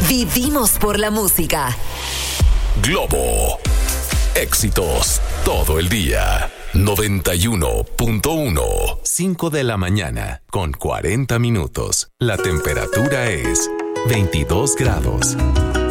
Vivimos por la música. Globo. Éxitos todo el día. 91.1. 5 de la mañana con 40 minutos. La temperatura es 22 grados.